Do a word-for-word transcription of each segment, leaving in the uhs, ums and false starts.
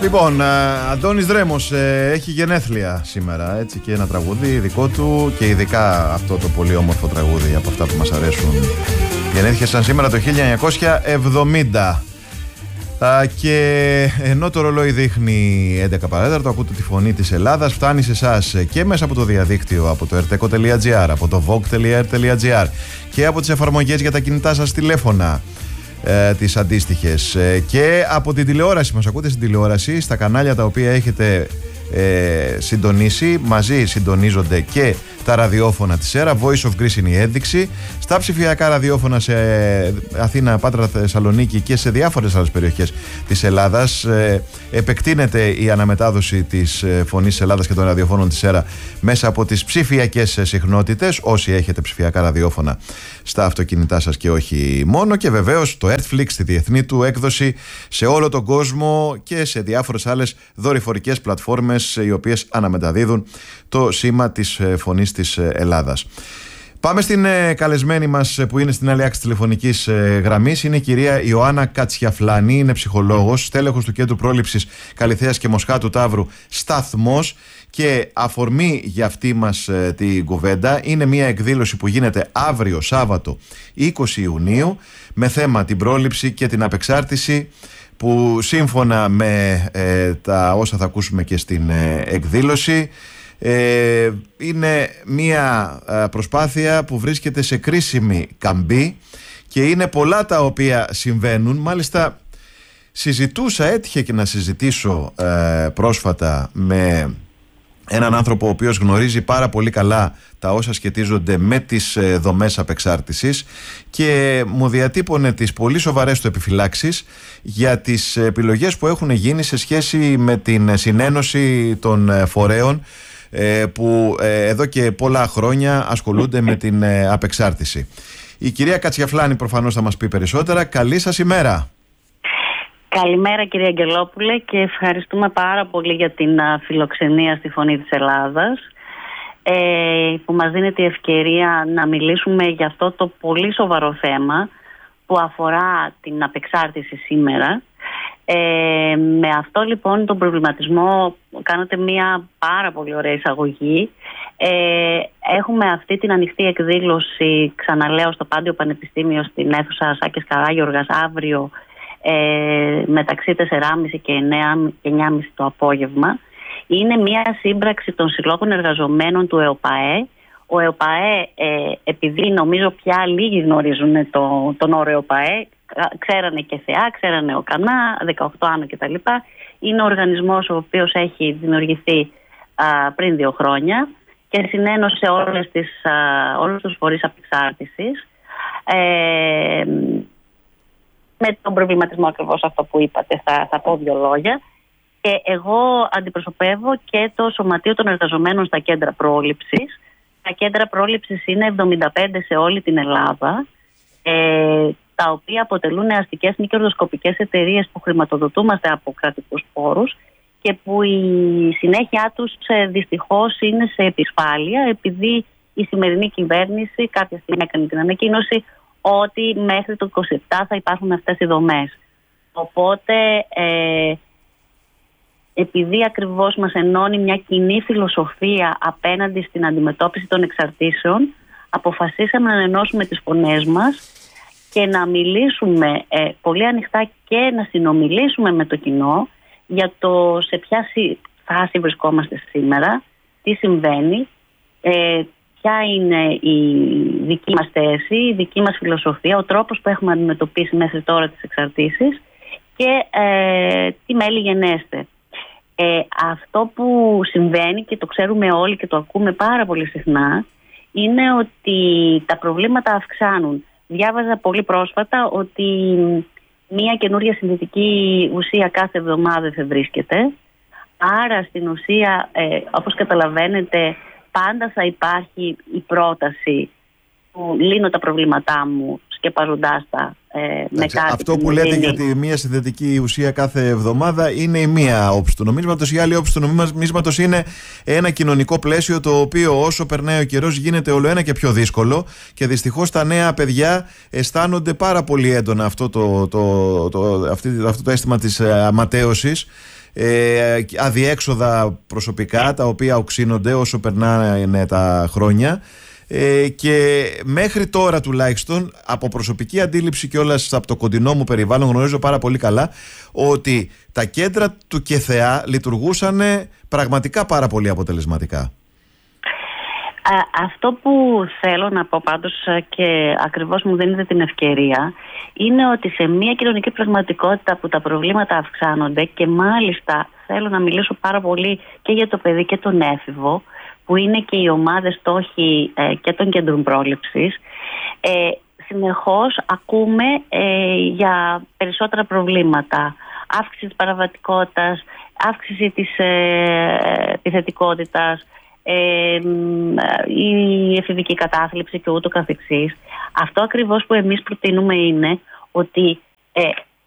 Λοιπόν, Αντώνης Δρέμος ε, έχει γενέθλια σήμερα, έτσι, και ένα τραγούδι δικό του και ειδικά αυτό το πολύ όμορφο τραγούδι από αυτά που μας αρέσουν. Γενέθλιασαν σήμερα το χίλια εννιακόσια εβδομήντα. Α, και ενώ το ρολόι δείχνει έντεκα παρά τέταρτο, ακούτε τη φωνή της Ελλάδας, φτάνει σε εσάς και μέσα από το διαδίκτυο, από το ερτέκο τελεία τζι άρ, από το vogue τελεία ερ τελεία τζι άρ και από τις εφαρμογές για τα κινητά σας τηλέφωνα, ε, τις αντίστοιχες, ε, και από την τηλεόραση. Μας ακούτε στην τηλεόραση, στα κανάλια τα οποία έχετε ε, συντονίσει. Μαζί συντονίζονται και τα ραδιόφωνα της ΕΡΑ. Voice of Greece είναι η ένδειξη. Στα ψηφιακά ραδιόφωνα σε Αθήνα, Πάτρα, Θεσσαλονίκη και σε διάφορες άλλες περιοχές της Ελλάδας ε, επεκτείνεται η αναμετάδοση της φωνής της Ελλάδας και των ραδιοφώνων της ΕΡΑ μέσα από τις ψηφιακές συχνότητες, όσοι έχετε ψηφιακά ραδιόφωνα στα αυτοκίνητά σας και όχι μόνο, και βεβαίως το Earthflix στη διεθνή του έκδοση σε όλο τον κόσμο και σε διάφορες άλλες δορυφορικές πλατφόρμες οι οποίες αναμεταδίδουν το σήμα της φωνής της Ελλάδας. Πάμε στην ε, καλεσμένη μας που είναι στην άλλη άκρη της τηλεφωνικής ε, γραμμής. Είναι η κυρία Ιωάννα Κατσιαφλάνη, είναι ψυχολόγος, στέλεχος του Κέντρου Πρόληψης Καλιθέας και Μοσχάτου Ταύρου Σταθμός, και αφορμή για αυτή μας ε, την κουβέντα είναι μια εκδήλωση που γίνεται αύριο Σάββατο είκοσι Ιουνίου με θέμα την πρόληψη και την απεξάρτηση, που σύμφωνα με ε, τα όσα θα ακούσουμε και στην ε, εκδήλωση Ε, είναι μια προσπάθεια που βρίσκεται σε κρίσιμη καμπή και είναι πολλά τα οποία συμβαίνουν. Μάλιστα συζητούσα, έτυχε και να συζητήσω ε, πρόσφατα με έναν άνθρωπο ο οποίος γνωρίζει πάρα πολύ καλά τα όσα σχετίζονται με τις ε, δομές απεξάρτησης, και μου διατύπωνε τις πολύ σοβαρές του επιφυλάξεις για τις επιλογές που έχουν γίνει σε σχέση με την συνένωση των ε, φορέων που εδώ και πολλά χρόνια ασχολούνται με την απεξάρτηση. Η κυρία Κατσιαφλάνη προφανώς θα μας πει περισσότερα. Καλή σας ημέρα. Καλημέρα κυρία Αγγελόπουλε, και ευχαριστούμε πάρα πολύ για την φιλοξενία στη Φωνή της Ελλάδας, ε, που μας δίνει τη ευκαιρία να μιλήσουμε για αυτό το πολύ σοβαρό θέμα που αφορά την απεξάρτηση σήμερα. Ε, με αυτό λοιπόν τον προβληματισμό κάνατε μια πάρα πολύ ωραία εισαγωγή. Ε, έχουμε αυτή την ανοιχτή εκδήλωση, ξαναλέω, στο Πάντιο Πανεπιστήμιο στην αίθουσα Σάκης Καράγιοργας αύριο ε, μεταξύ τέσσερις και μισή και εννιά και εννιά και μισή το απόγευμα. Είναι μια σύμπραξη των συλλόγων εργαζομένων του ΕΟΠΑΕ. Ο ΕΟΠΑΕ, ε, επειδή νομίζω πια λίγοι γνωρίζουν το, τον όρο ΕΟΠΑΕ, ξέρανε και ΘΕΑ, ξέρανε ο ΚΑΝΑ, δεκαοκτώ άνω κτλ. Είναι ο οργανισμός ο οποίος έχει δημιουργηθεί α, πριν δύο χρόνια και συνένωσε όλες τις, α, όλους τους φορείς απεξάρτησης, ε, με τον προβληματισμό ακριβώς αυτό που είπατε. Θα, θα πω δύο λόγια. Και εγώ αντιπροσωπεύω και το Σωματείο των Εργαζομένων στα κέντρα πρόληψης. Τα κέντρα πρόληψης είναι εβδομήντα πέντε σε όλη την Ελλάδα, ε, τα οποία αποτελούν αστικές μη κερδοσκοπικές εταιρείες που χρηματοδοτούμαστε από κρατικούς πόρους και που η συνέχεια τους ε, δυστυχώς είναι σε επισφάλεια, επειδή η σημερινή κυβέρνηση κάποια στιγμή έκανε την ανακοίνωση ότι μέχρι το είκοσι επτά θα υπάρχουν αυτές οι δομές. Οπότε ε, επειδή ακριβώς μας ενώνει μια κοινή φιλοσοφία απέναντι στην αντιμετώπιση των εξαρτήσεων, αποφασίσαμε να ενώσουμε τις φωνές μας και να μιλήσουμε ε, πολύ ανοιχτά και να συνομιλήσουμε με το κοινό για το σε ποια φάση βρισκόμαστε σήμερα, τι συμβαίνει, ε, ποια είναι η δική μας θέση, η δική μας φιλοσοφία, ο τρόπος που έχουμε αντιμετωπίσει μέχρι τώρα τις εξαρτήσεις και ε, τι μέλη γενέστε. Ε, αυτό που συμβαίνει, και το ξέρουμε όλοι και το ακούμε πάρα πολύ συχνά, είναι ότι τα προβλήματα αυξάνουν. Διάβαζα πολύ πρόσφατα ότι μία καινούρια συνθετική ουσία κάθε εβδομάδα δεν βρίσκεται. Άρα στην ουσία, ε, όπως καταλαβαίνετε, πάντα θα υπάρχει η πρόταση που λύνω τα προβλήματά μου σκεπαζοντάς τα ε, με κάτι. Αυτό που λέτε για τη μία συνθετική ουσία κάθε εβδομάδα είναι η μία όψη του νομίσματος. Η άλλη όψη του νομίσματος είναι ένα κοινωνικό πλαίσιο το οποίο όσο περνάει ο καιρός γίνεται όλο ένα και πιο δύσκολο, και δυστυχώς τα νέα παιδιά αισθάνονται πάρα πολύ έντονα αυτό το, το, το, το, αυτό το αίσθημα της αματέωσης. ε, αδιέξοδα προσωπικά τα οποία οξύνονται όσο περνάνε τα χρόνια. Ε, και μέχρι τώρα τουλάχιστον από προσωπική αντίληψη και όλας από το κοντινό μου περιβάλλον γνωρίζω πάρα πολύ καλά ότι τα κέντρα του ΚΕΘΕΑ λειτουργούσαν πραγματικά πάρα πολύ αποτελεσματικά. Αυτό που θέλω να πω πάντως και ακριβώς μου δίνετε την ευκαιρία είναι ότι σε μια κοινωνική πραγματικότητα που τα προβλήματα αυξάνονται και μάλιστα θέλω να μιλήσω πάρα πολύ και για το παιδί και τον έφηβο που είναι και οι ομάδες στόχοι ε, και των κέντρων πρόληψης, ε, συνεχώς ακούμε ε, για περισσότερα προβλήματα, αύξηση της παραβατικότητας, αύξηση της ε, επιθετικότητας, ε, η εφηβική κατάθλιψη και ούτω καθεξής. Αυτό ακριβώς που εμείς προτείνουμε είναι ότι ε,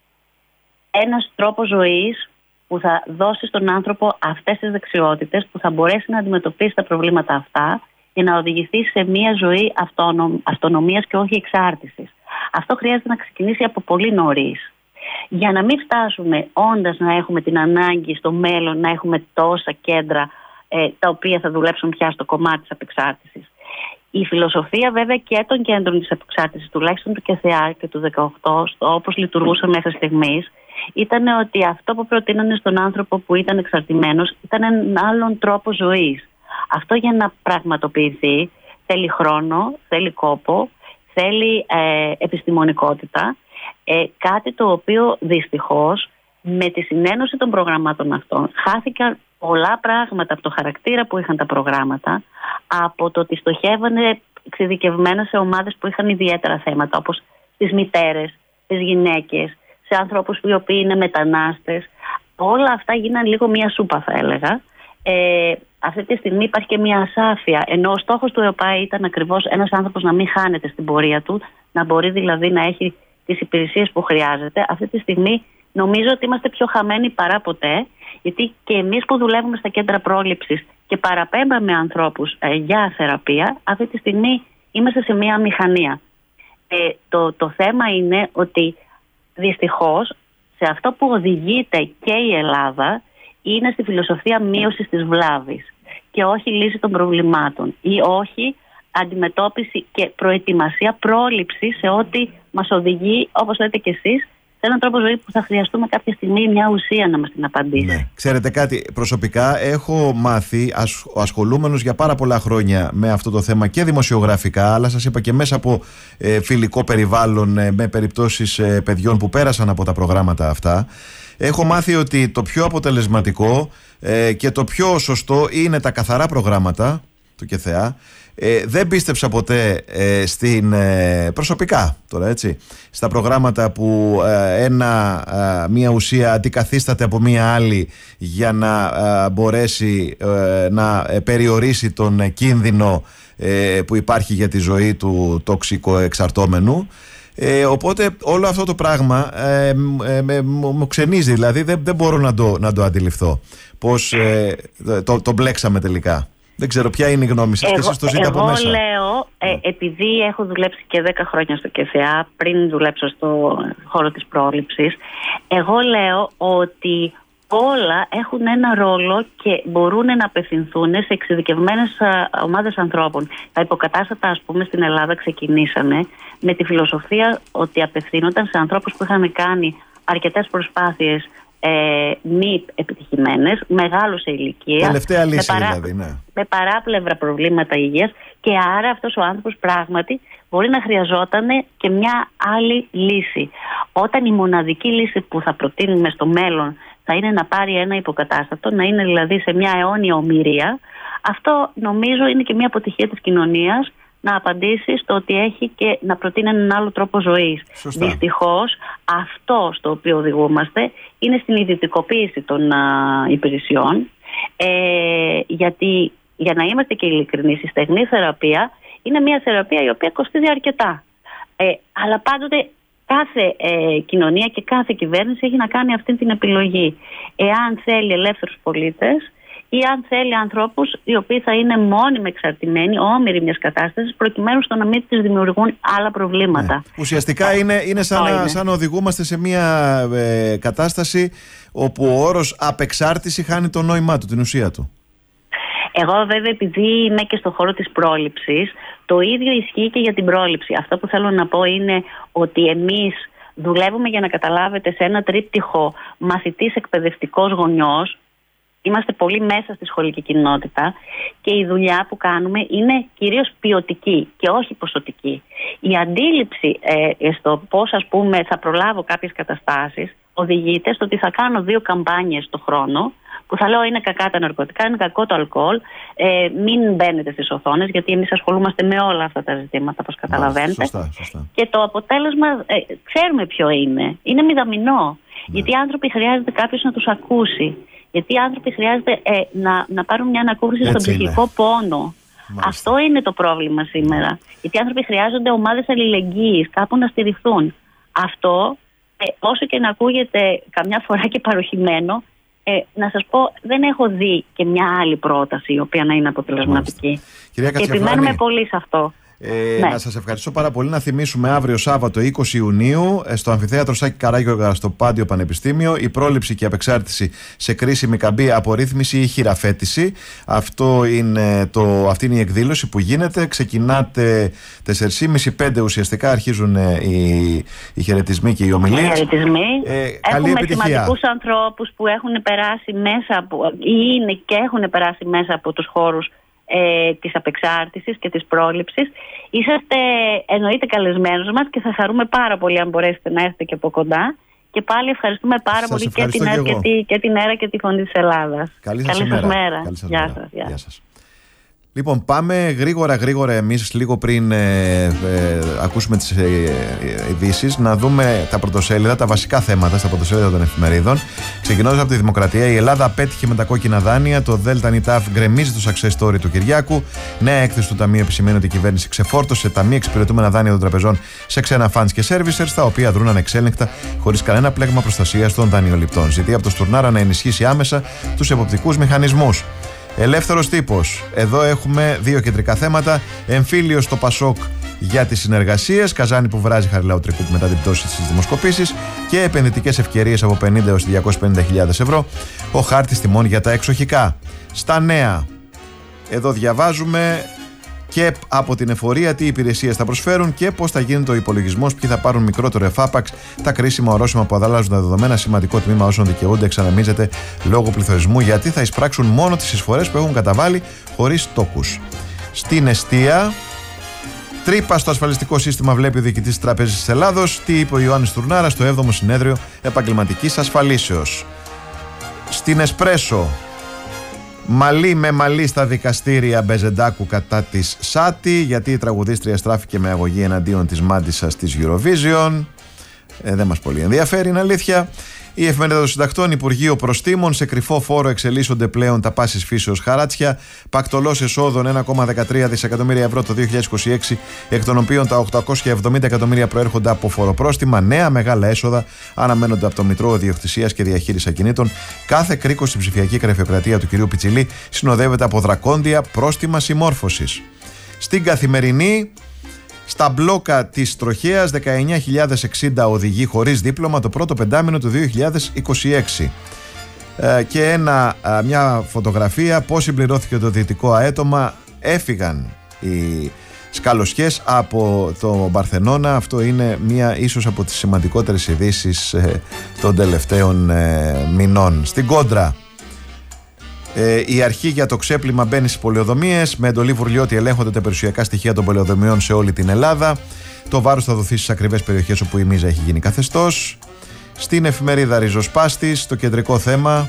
ένας τρόπος ζωής που θα δώσει στον άνθρωπο αυτές τις δεξιότητες που θα μπορέσει να αντιμετωπίσει τα προβλήματα αυτά για να οδηγηθεί σε μια ζωή αυτονο... αυτονομίας και όχι εξάρτησης. Αυτό χρειάζεται να ξεκινήσει από πολύ νωρίς. Για να μην φτάσουμε όντας να έχουμε την ανάγκη στο μέλλον να έχουμε τόσα κέντρα ε, τα οποία θα δουλέψουν πια στο κομμάτι της απεξάρτησης. Η φιλοσοφία βέβαια και των κέντρων της απεξάρτησης, τουλάχιστον του ΚΕΘΕΑ και του δεκαοκτώ, όπως λειτουργούσε μέχρι στιγμής, ήταν ότι αυτό που προτείνανε στον άνθρωπο που ήταν εξαρτημένος ήταν έναν άλλον τρόπο ζωής. Αυτό για να πραγματοποιηθεί θέλει χρόνο, θέλει κόπο, θέλει ε, επιστημονικότητα, ε, κάτι το οποίο δυστυχώς με τη συνένωση των προγραμμάτων αυτών χάθηκαν πολλά πράγματα από το χαρακτήρα που είχαν τα προγράμματα, από το ότι στοχεύανε εξειδικευμένα σε ομάδες που είχαν ιδιαίτερα θέματα, όπως τις μητέρες, τις γυναίκες, σε ανθρώπους οι οποίοι είναι μετανάστες. Όλα αυτά γίνανε λίγο μία σούπα, θα έλεγα. Ε, αυτή τη στιγμή υπάρχει και μία ασάφεια, ενώ ο στόχος του ΕΟΠΑ ήταν ακριβώς ένας άνθρωπος να μην χάνεται στην πορεία του, να μπορεί δηλαδή να έχει τις υπηρεσίες που χρειάζεται. Αυτή τη στιγμή νομίζω ότι είμαστε πιο χαμένοι παρά ποτέ, γιατί και εμείς που δουλεύουμε στα κέντρα πρόληψης και παραπέμπαμε ανθρώπους ε, για θεραπεία, αυτή τη στιγμή είμαστε σε μία μηχανία. Ε, το, το θέμα είναι ότι δυστυχώς σε αυτό που οδηγείται και η Ελλάδα είναι στη φιλοσοφία μείωσης της βλάβης και όχι λύση των προβλημάτων ή όχι αντιμετώπιση και προετοιμασία, πρόληψη σε ό,τι μας οδηγεί, όπως λέτε και εσείς, σε έναν τρόπο ζωή που θα χρειαστούμε κάποια στιγμή μια ουσία να μας την απαντήσει. Ναι. Ξέρετε κάτι, προσωπικά έχω μάθει, ασ, ασχολούμενος για πάρα πολλά χρόνια με αυτό το θέμα και δημοσιογραφικά, αλλά σας είπα και μέσα από ε, φιλικό περιβάλλον ε, με περιπτώσεις ε, παιδιών που πέρασαν από τα προγράμματα αυτά. Έχω μάθει ότι το πιο αποτελεσματικό ε, και το πιο σωστό είναι τα καθαρά προγράμματα του ΚΕΘΕΑ. Ε, δεν πίστεψα ποτέ ε, στην ε, προσωπικά τώρα έτσι στα προγράμματα που ε, ένα, ε, μία ουσία αντικαθίσταται από μία άλλη για να ε, μπορέσει ε, να περιορίσει τον κίνδυνο ε, που υπάρχει για τη ζωή του τοξικοεξαρτώμενου. Ε, οπότε όλο αυτό το πράγμα ε, ε, μου ξενίζει, δηλαδή δεν, δεν μπορώ να το, να το αντιληφθώ πως ε, το, το μπλέξαμε τελικά. Δεν ξέρω ποια είναι η γνώμη σας και εσείς το ζείτε από μέσα. Εγώ λέω, ε, επειδή έχω δουλέψει και δέκα χρόνια στο ΚΕΘΕΑ πριν δουλέψω στο χώρο της πρόληψης, εγώ λέω ότι όλα έχουν ένα ρόλο και μπορούν να απευθυνθούν σε εξειδικευμένες ομάδες ανθρώπων. Τα υποκατάστατα, ας πούμε, στην Ελλάδα ξεκινήσανε με τη φιλοσοφία ότι απευθύνονταν σε ανθρώπους που είχαν κάνει αρκετές προσπάθειες Ε, μη επιτυχημένες, μεγάλου σε ηλικία, τελευταία λύση, με, παρά, δηλαδή, ναι. με παράπλευρα προβλήματα υγείας, και άρα αυτός ο άνθρωπος πράγματι μπορεί να χρειαζόταν και μια άλλη λύση. Όταν η μοναδική λύση που θα προτείνουμε στο μέλλον θα είναι να πάρει ένα υποκατάστατο, να είναι δηλαδή σε μια αιώνια ομηρία, αυτό νομίζω είναι και μια αποτυχία της κοινωνίας, να απαντήσει στο ότι έχει και να προτείνει έναν άλλο τρόπο ζωής. Δυστυχώς αυτό στο οποίο οδηγούμαστε είναι στην ιδιωτικοποίηση των α, υπηρεσιών, ε, γιατί για να είμαστε και ειλικρινείς, η στεγνή θεραπεία είναι μια θεραπεία η οποία κοστίζει αρκετά. Ε, αλλά πάντοτε κάθε ε, κοινωνία και κάθε κυβέρνηση έχει να κάνει αυτή την επιλογή. Εάν θέλει ελεύθερους πολίτες ή αν θέλει ανθρώπους οι οποίοι θα είναι μόνιμα εξαρτημένοι, όμοιροι μιας κατάστασης, προκειμένου στο να μην της δημιουργούν άλλα προβλήματα. Ναι. Ουσιαστικά είναι, είναι, σαν, να, είναι σαν να οδηγούμαστε σε μια ε, κατάσταση όπου ο όρος απεξάρτηση χάνει το νόημά του, την ουσία του. Εγώ βέβαια, επειδή είμαι και στον χώρο της πρόληψης, το ίδιο ισχύει και για την πρόληψη. Αυτό που θέλω να πω είναι ότι εμείς δουλεύουμε, για να καταλάβετε, σε ένα τρίπτυχο μαθητής, εκπαιδευτικός, γονιός. Είμαστε πολύ μέσα στη σχολική κοινότητα και η δουλειά που κάνουμε είναι κυρίως ποιοτική και όχι ποσοτική. Η αντίληψη ε, στο πώς, ας πούμε, θα προλάβω κάποιες καταστάσεις οδηγείται στο ότι θα κάνω δύο καμπάνιες το χρόνο, που θα λέω είναι κακά τα ναρκωτικά, είναι κακό το αλκοόλ, ε, μην μπαίνετε στις οθόνες, γιατί εμείς ασχολούμαστε με όλα αυτά τα ζητήματα, όπως καταλαβαίνετε. Σωστά, σωστά. Και το αποτέλεσμα ε, ξέρουμε ποιο είναι. Είναι μηδαμινό. Ναι. Γιατί οι άνθρωποι χρειάζεται κάποιος να τους ακούσει. Γιατί οι άνθρωποι χρειάζεται ε, να, να πάρουν μια ανακούφιση στον ψυχικό είναι. πόνο. Μάλιστα. Αυτό είναι το πρόβλημα σήμερα. Ναι. Γιατί οι άνθρωποι χρειάζονται ομάδες αλληλεγγύης, κάπου να στηριχθούν. Αυτό, ε, όσο και να ακούγεται καμιά φορά και παροχημένο, ε, να σας πω, δεν έχω δει και μια άλλη πρόταση η οποία να είναι αποτελεσματική. Και επιμένουμε πολύ σε αυτό. Ε, ναι. Να σας ευχαριστώ πάρα πολύ. Να θυμίσουμε αύριο Σάββατο είκοσι Ιουνίου στο Αμφιθέατρο Σάκη Καράγιοργα στο Πάντιο Πανεπιστήμιο η πρόληψη και απεξάρτηση σε κρίσιμη καμπή, απορρίθμιση ή χειραφέτηση. Αυτό είναι το, αυτή είναι η εκδήλωση που γίνεται. Ξεκινάτε τέσσερις και μισή πέντε ουσιαστικά αρχίζουν οι, οι χαιρετισμοί και οι ομιλίες. Χαιρετισμοί. Ε, Έχουμε σημαντικούς ανθρώπους που έχουν περάσει μέσα από, ή είναι και έχουν περάσει μέσα από τους χώρους Ε, της απεξάρτησης και της πρόληψης. Είσαστε εννοείται καλεσμένους μας και θα χαρούμε πάρα πολύ αν μπορέσετε να έρθετε και από κοντά. Και πάλι ευχαριστούμε πάρα σας πολύ και την, και, τη, και την ΕΡΑ και τη Φωνή της Ελλάδας. Καλή σας Καλή σας μέρα. μέρα. Καλή σας Γεια μέρα. σας. Γεια. Γεια σας. Λοιπόν, πάμε γρήγορα γρήγορα εμείς λίγο πριν ε, ε, ακούσουμε τις ε, ε, ειδήσεις, να δούμε τα πρωτοσέλιδα, τα βασικά θέματα στα πρωτοσέλιδα των εφημερίδων. Ξεκινώντας από τη Δημοκρατία, η Ελλάδα απέτυχε με τα κόκκινα δάνεια, το Δέλτα Νιτάφ γκρεμίζει το success story του Κυριάκου. Νέα έκθεση του Ταμείου επισημαίνει ότι η κυβέρνηση ξεφόρτωσε τα μη εξυπηρετούμενα δάνεια των τραπεζών σε ξένα funds και servicers, τα οποία δρούν ανεξέλεγκτα χωρίς κανένα πλέγμα προστασίας των δανειοληπτών. Ζητεί από το Στουρνάρα να ενισχύσει άμεσα τους εποπτικούς μηχανισμούς. Ελεύθερος τύπος. Εδώ έχουμε δύο κεντρικά θέματα. Εμφύλιο στο Πασόκ για τις συνεργασίες. Καζάνι που βράζει Χαριλάου Τρικούπ μετά την πτώση στις δημοσκοπήσεις. Και επενδυτικές ευκαιρίες από πενήντα έως διακόσιες πενήντα χιλιάδες ευρώ. Ο χάρτης τιμών για τα εξοχικά. Στα νέα. Εδώ διαβάζουμε και από την εφορία τι υπηρεσίες θα προσφέρουν και πώς θα γίνεται ο υπολογισμός, ποιοι θα πάρουν μικρότερο εφάπαξ, τα κρίσιμα ορόσημα που ανταλλάζουν τα δεδομένα. Σημαντικό τμήμα όσων δικαιούνται εξαναμίζεται λόγω πληθωρισμού, γιατί θα εισπράξουν μόνο τις εισφορές που έχουν καταβάλει χωρίς τόκους. Στην εστία, τρύπα στο ασφαλιστικό σύστημα βλέπει ο διοικητής της Τράπεζας της Ελλάδος. Τι είπε ο Ιωάννης Τουρνάρα στο έβδομο Συνέδριο Επαγγελματικής Ασφαλίσεως. Στην Εσπρέσο, μαλί με μαλί στα δικαστήρια Μπεζεντάκου κατά της Σάτι, γιατί η τραγουδίστρια στράφηκε με αγωγή εναντίον της μάντισσας της Eurovision. Ε, δεν μας πολύ ενδιαφέρει, είναι αλήθεια. Η Εφημερίδα των Συντακτών, Υπουργείο Προστίμων, σε κρυφό φόρο εξελίσσονται πλέον τα πάσης φύσεως χαράτσια. Πακτολός εσόδων ένα κόμμα δεκατρία δισεκατομμύρια ευρώ το δύο χιλιάδες είκοσι έξι, εκ των οποίων τα οκτακόσια εβδομήντα εκατομμύρια προέρχονται από φοροπρόστιμα. Νέα μεγάλα έσοδα αναμένονται από το Μητρό Ιδιοκτησίας και Διαχείρισης Ακινήτων. Κάθε κρίκος στην ψηφιακή γραφειοκρατία του κυρίου Πιτσιλή συνοδεύεται από δρακόντια πρόστιμα συμμόρφωσης. Στην Καθημερινή, στα μπλόκα της τροχέας, δεκαεννιά χιλιάδες εξήντα οδηγοί χωρίς δίπλωμα το πρώτο πεντάμινο του δύο χιλιάδες είκοσι έξι. Ε, και ένα, μια φωτογραφία πώς συμπληρώθηκε το δυτικό αέτομα. Έφυγαν οι σκαλωσιές από το Παρθενώνα. Αυτό είναι μια ίσως από τις σημαντικότερες ειδήσεις ε, των τελευταίων ε, μηνών. Στην Κόντρα, Ε, η αρχή για το ξέπλυμα μπαίνει στις πολεοδομίες. Με εντολή Βουρλιώτη ελέγχονται τα περιουσιακά στοιχεία των πολεοδομιών σε όλη την Ελλάδα. Το βάρος θα δοθεί στις ακριβές περιοχές όπου η μίζα έχει γίνει καθεστώς. Στην εφημερίδα Ριζοσπάστης, το κεντρικό θέμα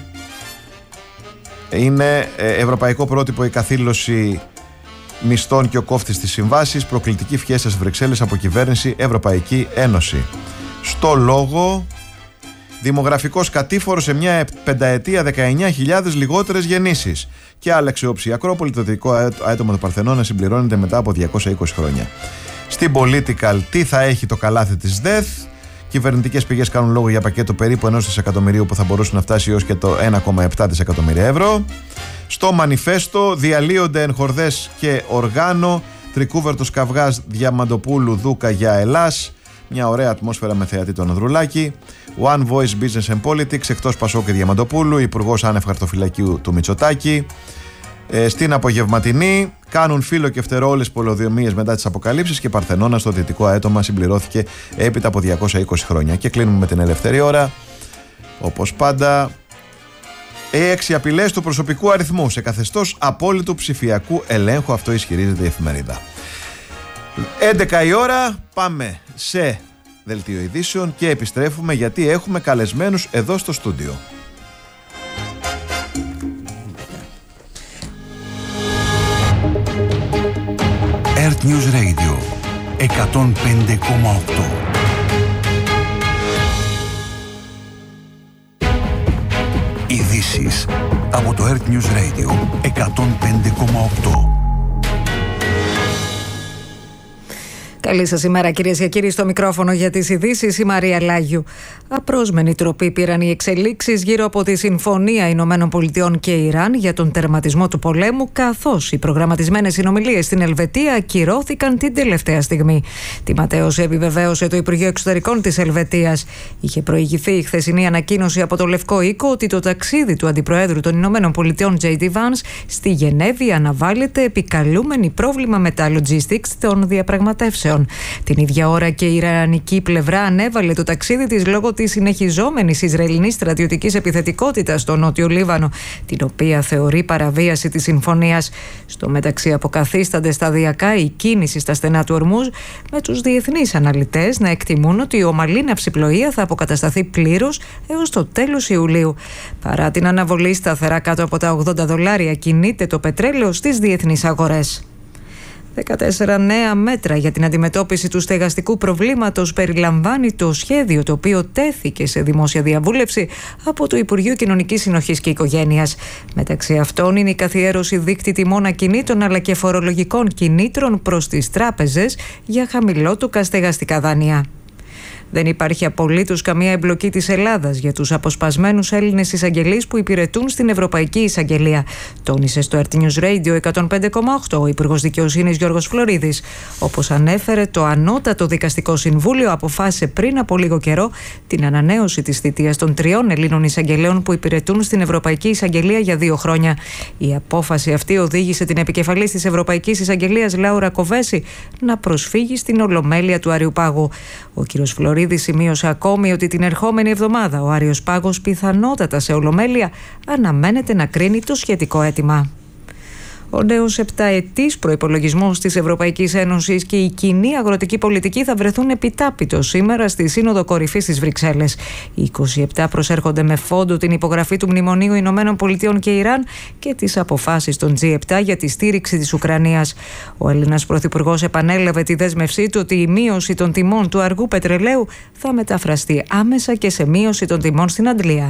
είναι ε, ευρωπαϊκό πρότυπο η καθήλωση μισθών και ο κόφτης της συμβάσης. Προκλητική φιέστα στις Βρυξέλλες από κυβέρνηση Ευρωπαϊκή Ένωση. Στο Λόγο, δημογραφικός κατήφορος σε μια πενταετία, δεκαεννιά χιλιάδες λιγότερες γεννήσεις. Και άλλαξε η Ακρόπολη, το δυτικό αέτομο του Παρθενώνα συμπληρώνεται μετά από διακόσια είκοσι χρόνια. Στην Political, τι θα έχει το καλάθι της ΔΕΘ. Κυβερνητικές πηγές κάνουν λόγο για πακέτο περίπου ενός δισεκατομμυρίου που θα μπορούσε να φτάσει έως και το ένα κόμμα επτά δισεκατομμύρια ευρώ. Στο Μανιφέστο διαλύονται εγχορδές και οργάνο. Τρικούβερτος καυγάς Διαμαντοπούλου Δούκα για Ελλάς. Μια ωραία ατμόσφαιρα με θεατή τον Ανδρουλάκη. One Voice Business and Politics εκτός Πασόκ και Διαμαντοπούλου. Υπουργός άνευ χαρτοφυλακίου του Μητσοτάκη. Ε, στην απογευματινή κάνουν φύλλο και φτερό όλες τις πολεοδομίες μετά τις αποκαλύψεις και Παρθενώνα στο δυτικό αέτομα συμπληρώθηκε έπειτα από διακόσια είκοσι χρόνια. Και κλείνουμε με την ελεύθερη ώρα. Όπως πάντα, έξι απειλές του προσωπικού αριθμού σε καθεστώς απόλυτου ψηφιακού ελέγχου. Αυτό ισχυρίζεται η εφημερίδα. έντεκα η ώρα, πάμε σε δελτίο ειδήσεων και επιστρέφουμε γιατί έχουμε καλεσμένους εδώ στο στούντιο. Earth News Radio εκατόν πέντε κόμμα οκτώ. Ειδήσεις από το Earth News Radio εκατόν πέντε κόμμα οκτώ. Καλή σας ημέρα, κυρίες και κύριοι, στο μικρόφωνο για τις ειδήσεις η Μαρία Λάγιου. Απρόσμενη τροπή πήραν οι εξελίξεις γύρω από τη Συμφωνία Ηνωμένων Πολιτειών και Ιράν για τον τερματισμό του πολέμου, καθώς οι προγραμματισμένες συνομιλίες στην Ελβετία ακυρώθηκαν την τελευταία στιγμή. Τη ματέωση επιβεβαίωσε το Υπουργείο Εξωτερικών της Ελβετίας. Είχε προηγηθεί η χθεσινή ανακοίνωση από το Λευκό Οίκο ότι το ταξίδι του Αντιπροέδρου των Ηνωμένων Πολιτειών τζέι ντι Vance στη Γενέβη αναβάλλεται επικαλούμενη πρόβλημα με τα logistics των διαπραγματεύσεων. Την ίδια ώρα και η Ιρανική πλευρά ανέβαλε το ταξίδι της λόγω της συνεχιζόμενης Ισραηλινής στρατιωτικής επιθετικότητας στο Νότιο Λίβανο, την οποία θεωρεί παραβίαση της συμφωνίας. Στο μεταξύ, αποκαθίστανται σταδιακά η κίνηση στα στενά του Ορμούζ, με τους διεθνείς αναλυτές να εκτιμούν ότι η ομαλή ναυσιπλοεία θα αποκατασταθεί πλήρως έως το τέλος Ιουλίου. Παρά την αναβολή, σταθερά κάτω από τα ογδόντα δολάρια κινείται το πετρέλαιο στις διεθνείς αγορές. δεκατέσσερα νέα μέτρα για την αντιμετώπιση του στεγαστικού προβλήματος περιλαμβάνει το σχέδιο, το οποίο τέθηκε σε δημόσια διαβούλευση από το Υπουργείο Κοινωνικής Συνοχής και Οικογένειας. Μεταξύ αυτών είναι η καθιέρωση δείκτη τιμών ακινήτων αλλά και φορολογικών κινήτρων προς τις τράπεζες για χαμηλότοκα στεγαστικά δάνεια. Δεν υπάρχει απολύτως καμία εμπλοκή της Ελλάδας για τους αποσπασμένους Έλληνες εισαγγελείς που υπηρετούν στην Ευρωπαϊκή Εισαγγελία, τόνισε στο Earth News Radio εκατόν πέντε κόμμα οκτώ ο Υπουργός Δικαιοσύνης Γιώργος Φλωρίδης. Όπως ανέφερε, το Ανώτατο Δικαστικό Συμβούλιο αποφάσισε πριν από λίγο καιρό την ανανέωση της θητείας των τριών Ελλήνων εισαγγελέων που υπηρετούν στην Ευρωπαϊκή Εισαγγελία για δύο χρόνια. Η απόφαση αυτή οδήγησε την επικεφαλής της Ευρωπαϊκής Εισαγγελίας Λάουρα Κοβέση να προσφύγει στην Ολομέλεια του Αριουπάγου. Ο κ. Φλωρίδης σημείωσε ακόμη ότι την ερχόμενη εβδομάδα ο Άριος Πάγος πιθανότατα σε Ολομέλεια αναμένεται να κρίνει το σχετικό αίτημα. Ο νέος επταετής προϋπολογισμός της Ευρωπαϊκής Ένωσης και η κοινή αγροτική πολιτική θα βρεθούν επιτάπητος σήμερα στη Σύνοδο Κορυφής της Βρυξέλλες. Οι είκοσι επτά προσέρχονται με φόντο την υπογραφή του Μνημονίου Ηνωμένων Πολιτειών και Ιράν και τις αποφάσεις των τζι επτά για τη στήριξη της Ουκρανίας. Ο Έλληνας Πρωθυπουργός επανέλαβε τη δέσμευσή του ότι η μείωση των τιμών του αργού πετρελαίου θα μεταφραστεί άμεσα και σε μείωση των τιμών στην Αντλία.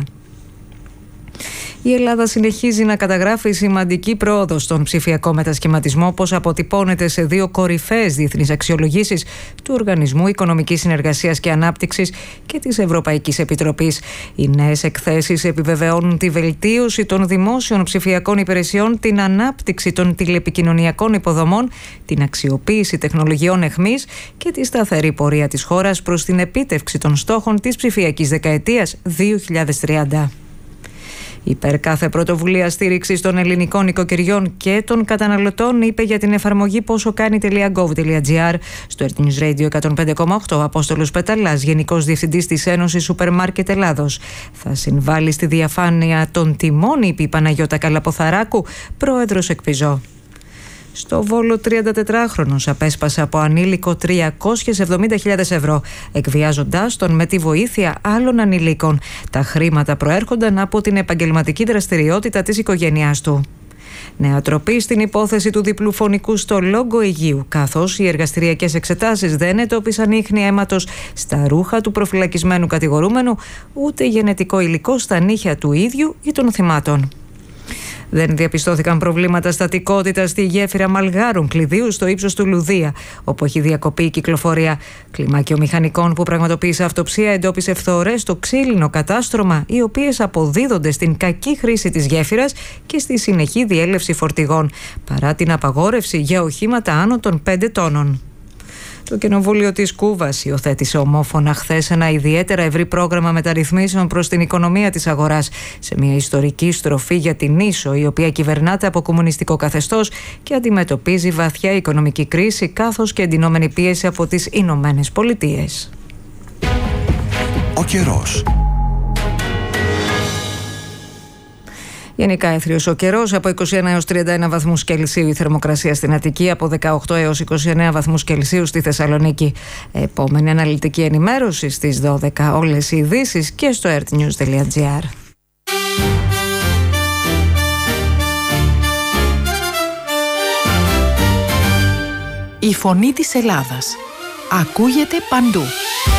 Η Ελλάδα συνεχίζει να καταγράφει σημαντική πρόοδο στον ψηφιακό μετασχηματισμό, όπως αποτυπώνεται σε δύο κορυφαίες διεθνείς αξιολογήσεις του Οργανισμού Οικονομικής Συνεργασίας και Ανάπτυξης και της Ευρωπαϊκής Επιτροπής. Οι νέες εκθέσεις επιβεβαιώνουν τη βελτίωση των δημόσιων ψηφιακών υπηρεσιών, την ανάπτυξη των τηλεπικοινωνιακών υποδομών, την αξιοποίηση τεχνολογιών εχμής και τη σταθερή πορεία της χώρας προς την επίτευξη των στόχων της ψηφιακής δεκαετίας δύο χιλιάδες τριάντα. Υπέρ κάθε πρωτοβουλία στήριξης των ελληνικών οικοκυριών και των καταναλωτών, είπε για την εφαρμογή πόσο κάνει.gov.gr στο Earth News Radio εκατόν πέντε κόμμα οκτώ ο Απόστολος Πεταλάς, Γενικός Διευθυντής της Ένωσης Σούπερ Μάρκετ Ελλάδος. Θα συμβάλλει στη διαφάνεια των τιμών, είπε η Παναγιώτα Καλαποθαράκου, πρόεδρος Εκπιζό. Στο Βόλο, τριαντατετράχρονος απέσπασε από ανήλικο τριακόσιες εβδομήντα χιλιάδες ευρώ, εκβιάζοντάς τον με τη βοήθεια άλλων ανηλίκων. Τα χρήματα προέρχονταν από την επαγγελματική δραστηριότητα της οικογένειάς του. Νέα τροπή στην υπόθεση του διπλού φωνικού στο Λόγκο Αιγείου, καθώς οι εργαστηριακές εξετάσεις δεν εντόπισαν ίχνη αίματος στα ρούχα του προφυλακισμένου κατηγορούμενου, ούτε γενετικό υλικό στα νύχια του ίδιου ή των θυμάτων. Δεν διαπιστώθηκαν προβλήματα στατικότητα στη γέφυρα Μαλγάρων Κλειδίου στο ύψος του Λουδία, όπου έχει διακοπεί η κυκλοφορία. Κλιμάκιο μηχανικών που πραγματοποίησε αυτοψία εντόπισε φθορές στο ξύλινο κατάστρωμα, οι οποίες αποδίδονται στην κακή χρήση της γέφυρας και στη συνεχή διέλευση φορτηγών, παρά την απαγόρευση για οχήματα άνω των πέντε τόνων. Το Κοινοβούλιο της Κούβας υιοθέτησε ομόφωνα χθες ένα ιδιαίτερα ευρύ πρόγραμμα μεταρρυθμίσεων προς την οικονομία της αγοράς, σε μια ιστορική στροφή για την Ίσο, η οποία κυβερνάται από κομμουνιστικό καθεστώς και αντιμετωπίζει βαθιά οικονομική κρίση, καθώς και εντυνόμενη πίεση από τις Ηνωμένες Πολιτείες. Ο καιρός. Γενικά έθριος ο καιρός, από είκοσι ένα έως τριάντα ένα βαθμούς Κελσίου η θερμοκρασία στην Αττική, από δεκαοκτώ έως είκοσι εννέα βαθμούς Κελσίου στη Θεσσαλονίκη. Επόμενη αναλυτική ενημέρωση στις δώδεκα. Όλες οι ειδήσεις και στο ertnews τελεία gr. Η φωνή της Ελλάδας ακούγεται παντού.